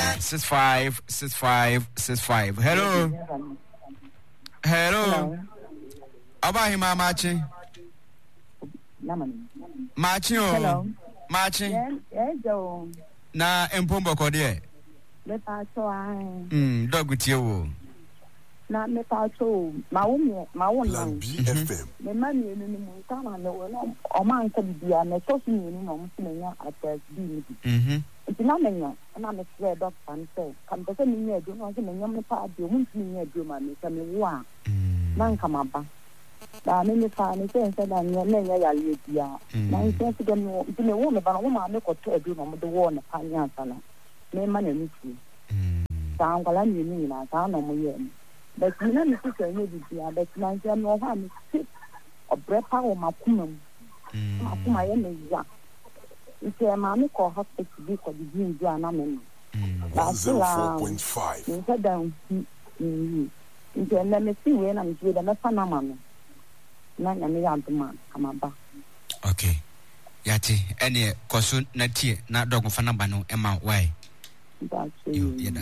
6565. Hello. Abahima Machi. Machi o. Machi. Na empombo kodie. Me pa so ai. Dogutie wo. Na me pa so ma wo na. BFM. Me ma ni ni mu ta na me wo no o ma nka bibia me to so ni no mo se nya attack bi ni. Nti na me nya na me se doctor nse kam pe se ni nya do no se me nya me pa de mo nti nya do ma me se me wo a. Na nka ma ba. Da me me fa ni se da nya na nya ya le bia. Na nse se dem no nti me wo me ba no ma me ko to do no mo de wo na pa nya sala. Me ma na ni ti. Sa ngala ni na sa no mo ye. But you know, you see, but you know, I'm sick of breath power, my kumum. My enemy, it's a mammy call hospital because you didn't do an amen. 104.5. You said down, let me see when I'm with a Panama. None of me on the man, come back. Okay. Yati, any Kosun, Natia, not dog of Fanabano, Emma, why? That's